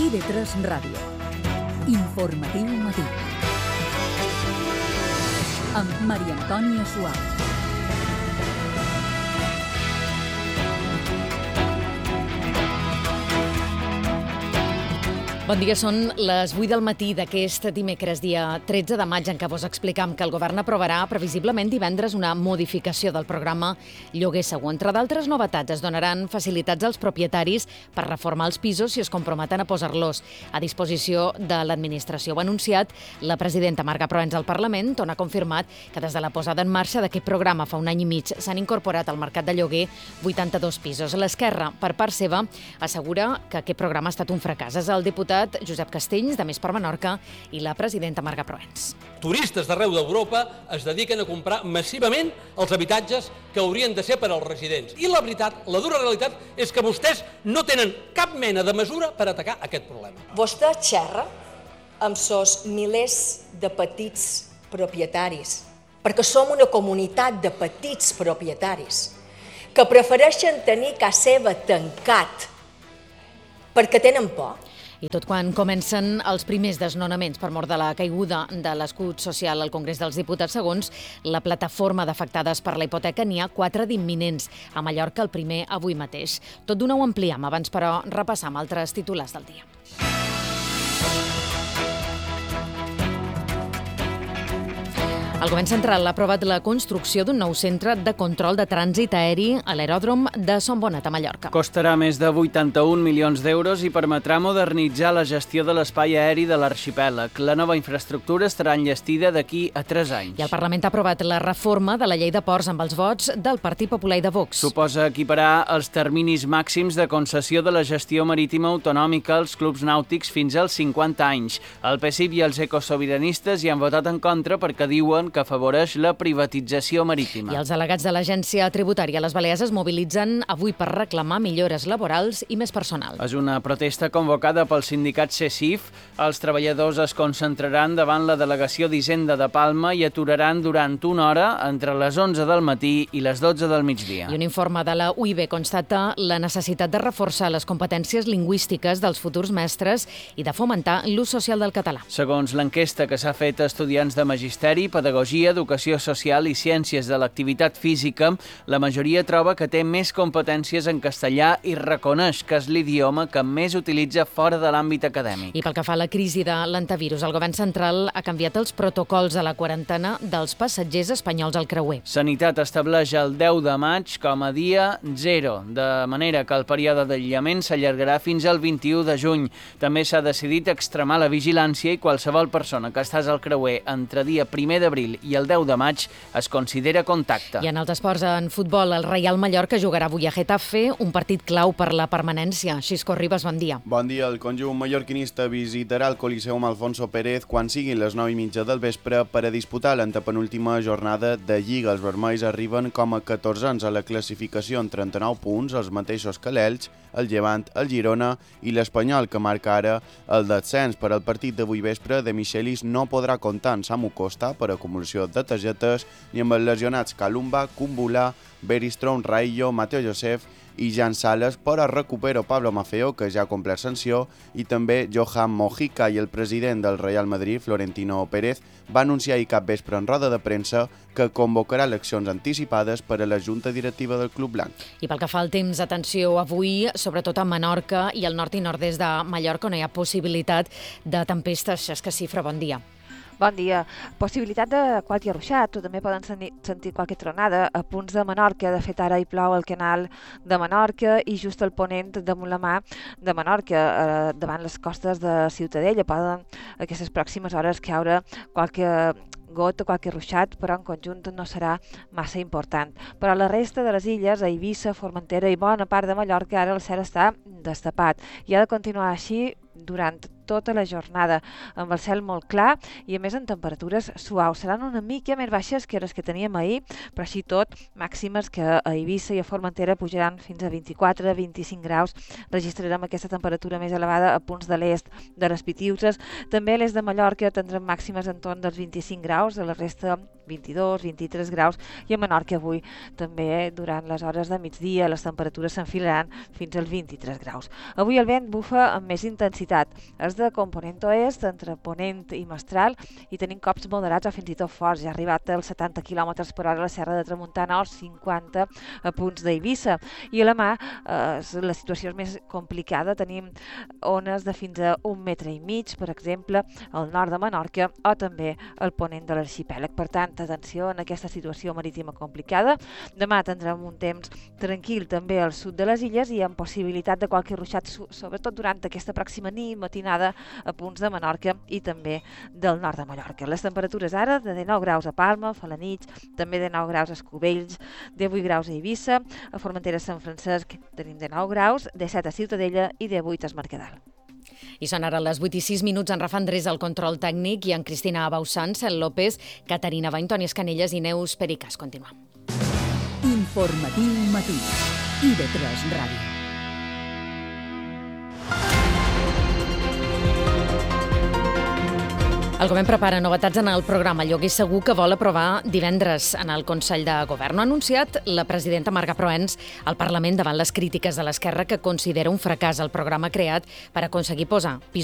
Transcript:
IB3 Ràdio. Informatiu matí. Amb Maria Antònia Suau. Bon dia, són les 8 del matí d'aquest dimecres, dia 13 de maig, en què vos explicam que el govern aprovarà previsiblement divendres una modificació del programa Lloguer Segur. Entre d'altres novetats, es donaran facilitats als propietaris per reformar els pisos si es comprometen a posar-los a disposició de l'administració. Ho ha anunciat la presidenta Marga Proens al Parlament, on ha confirmat que des de la posada en marxa d'aquest programa fa un any i mig s'han incorporat al mercat de lloguer 82 pisos. L'Esquerra, per part seva, assegura que aquest programa ha estat un fracàs. És el diputat Josep Castells, de Més per Menorca, i la presidenta Marga Proens. Turistes d'arreu d'Europa es dediquen a comprar massivament els habitatges que haurien de ser per als residents. I la veritat, la dura realitat, és que vostès no tenen cap mena de mesura per atacar aquest problema. Vostè xerra amb sos milers de petits propietaris, perquè som una comunitat de petits propietaris que prefereixen tenir casa seva tancat perquè tenen por. I tot quan comencen els primers desnonaments per mort de la caiguda de l'escut social al Congrés dels Diputats, segons la plataforma d'afectades per la hipoteca, n'hi ha 4 d'imminents. A Mallorca, el primer avui mateix. Tot d'una ho ampliem, abans però repassar amb altres titulars del dia. El govern central ha aprovat la construcció d'un nou centre de control de trànsit aeri a l'aeròdrom de Son Bonet, a Mallorca. Costarà més de 81 milions d'euros i permetrà modernitzar la gestió de l'espai aeri de l'arxipèlag. La nova infraestructura estarà enllestida d'aquí a 3 anys. I el Parlament ha aprovat la reforma de la llei de ports amb els vots del Partit Popular i de Vox. Suposa equiparar els terminis màxims de concessió de la gestió marítima autonòmica als clubs nàutics fins als 50 anys. El PSIB i els ecosobiranistes hi han votat en contra perquè diuen que afavoreix la privatització marítima. I els delegats de l'Agència Tributària a les Balears es mobilitzen avui per reclamar millores laborals i més personal. És una protesta convocada pel sindicat CESIF. Els treballadors es concentraran davant la delegació d'Hisenda de Palma i aturaran durant una hora entre les 11 del matí i les 12 del migdia. I un informe de la UIB constata la necessitat de reforçar les competències lingüístiques dels futurs mestres i de fomentar l'ús social del català. Segons l'enquesta que s'ha fet a estudiants de magisteri, pedagogia, educació social i ciències de l'activitat física, la majoria troba que té més competències en castellà i reconeix que és l'idioma que més utilitza fora de l'àmbit acadèmic. I pel que fa a la crisi de l'antivirus, el govern central ha canviat els protocols de la quarantena dels passatgers espanyols al creuer. Sanitat estableix el 10 de maig com a dia 0, de manera que el període d'aïllament s'allargarà fins al 21 de juny. També s'ha decidit extremar la vigilància i qualsevol persona que estàs al creuer entre dia 1 d'abril i el 10 de maig es considera contacte. I en els esports, en futbol, el Reial Mallorca jugarà avui a Getafe, un partit clau per la permanència. Xisco Ribas, bon dia. Bon dia. El conjunt mallorquinista visitarà el Coliseum Alfonso Pérez quan siguin les 9:30 del vespre per a disputar l'antepenúltima jornada de Lliga. Els vermells arriben com a 14ens a la classificació amb 39 punts, els mateixos que l'Elx, el Llevant, el Girona i l'Espanyol, que marca ara el descens. Per al partit d'avui vespre, De Michelis no podrà comptar amb Samu Costa per acumulació de targetes ni amb els lesionats Kalumba, Kumbula, Beristrom, Raillo, Mateo Josef i Jan Sales, però recupera Pablo Maffeo, que ja ha complert sanció, i també Johan Mojica. I el president del Real Madrid, Florentino Pérez, va anunciar ahir capvespre en roda de premsa que convocarà eleccions anticipades per a la Junta Directiva del Club Blanc. I pel que fa al temps, atenció avui, sobretot a Menorca i al nord i nord-est de Mallorca, on hi ha possibilitat de tempestes. És que Cifra, bon dia. Bon dia. Possibilitat de qualque ruixat, o també poden sentir qualque tronada a punts de Menorca. De fet, ara hi plou al canal de Menorca i just al ponent damunt la mà de Menorca, davant les costes de Ciutadella. Poden aquestes pròximes hores caure qualque got o qualque ruixat, però en conjunt no serà massa important. Però a la resta de les illes, a Eivissa, Formentera i bona part de Mallorca, ara el cel està destapat. I ha de continuar així durant tota la jornada, amb el cel molt clar i a més en temperatures suaus. Seran una mica més baixes que les que teníem ahir, però així tot màximes que a Eivissa i a Formentera pujaran fins a 24-25 graus. Registrarem aquesta temperatura més elevada a punts de l'est de les Pitiüses. També a l'est de Mallorca tindrem màximes en torn dels 25 graus, a la resta 22, 23 graus, i a Menorca avui també durant les hores de migdia les temperatures s'enfilaran fins als 23 graus. Avui el vent bufa amb més intensitat. És de component oest, entre Ponent i Mestral, i tenim cops moderats o fins i tot forts. Ja ha arribat als 70 km per hora a la Serra de Tramuntana o als 50 a punts d'Eivissa. I a la mà la situació és més complicada. Tenim ones de fins a 1,5 metres, per exemple, al nord de Menorca o també al ponent de l'arxipèlag. Per tant, atenció en aquesta situació marítima complicada. Demà tindrem un temps tranquil també al sud de les illes i amb possibilitat de qualque ruixat, sobretot durant aquesta pròxima nit matinada a punts de Menorca i també del nord de Mallorca. Les temperatures ara de 19 graus a Palma, a Felanitx, també de 9 graus a Escubells, 18 graus a Eivissa, a Formentera Sant Francesc tenim 19 graus, 17 a Ciutadella i 18 a Mercadal. I són ara les 8:06, en Rafa Andrés al control tècnic i en Cristina Bausant, Cel López, Caterina Bain, Toni Escanelles i Neus Pericas. Continuem. Informatiu matí. IB3 Ràdio. El govern prepara novetats en el programa Lloguer Segur que vol aprovar divendres en el Consell de Govern. Ha anunciat la presidenta Marga Proens al Parlament davant les crítiques de l'esquerra que considera un fracàs el programa creat per aconseguir posar pisos